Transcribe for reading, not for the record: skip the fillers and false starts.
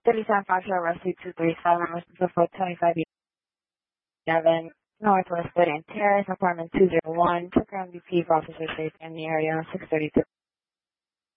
37 Fox Road, Rescue 237, Mr. Fulford 2511, Northwest Study and Terrace, apartment 201, took on BP for officer safe in the area, 632.